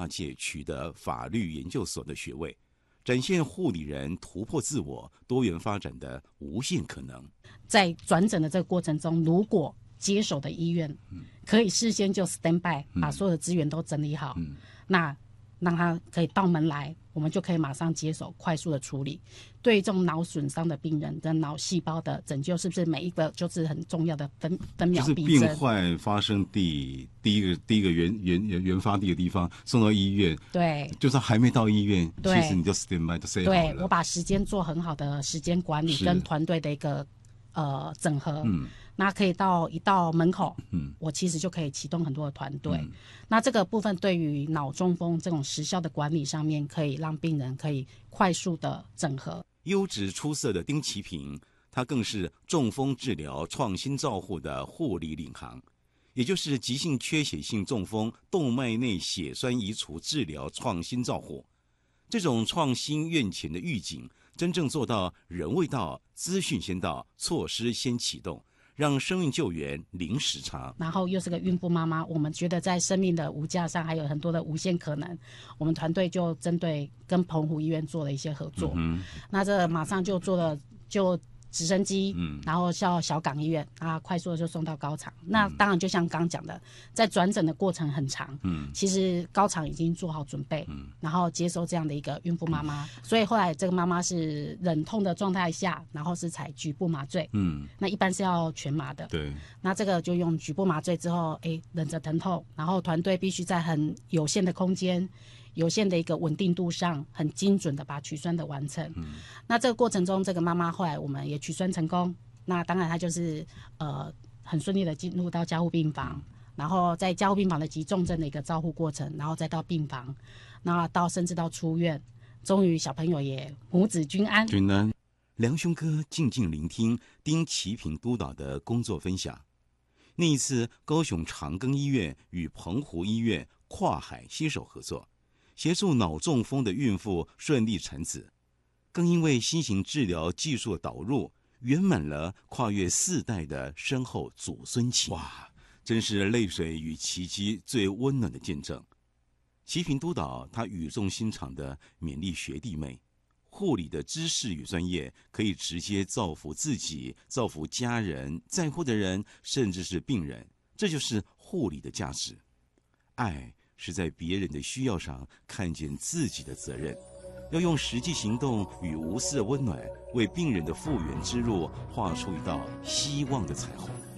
大界取得法律研究所的学位，展现护理人突破自我、多元发展的无限可能。 在转诊的这个过程中，如果接手的医院可以事先就 stand by，把所有的资源都整理好，那让他可以到门来，我们就可以马上接手，快速的处理。对于这种脑损伤的病人跟脑细胞的拯救，是不是每一个就是很重要的分秒必争？ 就是病患发生第一个原发地的地方送到医院， 对， 就是还没到医院，其实你就 stand by 就 say 好了。 对，我把时间做很好的时间管理跟团队的一个整合，那可以一到门口，我其实就可以启动很多的团队。那这个部分对于脑中风这种时效的管理上面，可以让病人可以快速的整合。 优质出色的丁其平，他更是中风治疗创新照护的护理领航，也就是急性缺血性中风动脉内血栓移除治疗创新照护。这种创新院前的预警，真正做到人未到，资讯先到，措施先启动，让生命救援零时差。 然后又是个孕妇妈妈，我们觉得在生命的无价上还有很多的无限可能。我们团队就针对跟澎湖医院做了一些合作，那这马上就做了直升机，然后到小港医院，快速的就送到高场。那当然就像刚讲的，在转诊的过程很长，其实高场已经做好准备，然后接收这样的一个孕妇妈妈，所以后来这个妈妈是忍痛的状态下，然后是采局部麻醉，那一般是要全麻的， 对， 那这个就用局部麻醉之后，忍着疼痛，然后团队必须在很有限的空间。有限的一个稳定度上，很精准的把取栓的完成。那这个过程中，这个妈妈后来我们也取栓成功。那当然她就是很顺利的进入到加护病房，然后在加护病房的急重症的一个照护过程，然后再到病房，那甚至到出院，终于小朋友也母子均安。 梁兄哥静静聆听丁其平督导的工作分享。那一次，高雄长庚医院与澎湖医院跨海携手合作，协助脑中风的孕妇顺利产子，更因为新型治疗技术的导入，圆满了跨越4代的深厚祖孙情。哇，真是泪水与奇迹最温暖的见证。其平督导他语重心长的勉励学弟妹，护理的知识与专业可以直接造福自己，造福家人、在乎的人，甚至是病人，这就是护理的价值。爱是在别人的需要上看见自己的责任，要用实际行动与无私的温暖，为病人的复原之路画出一道希望的彩虹。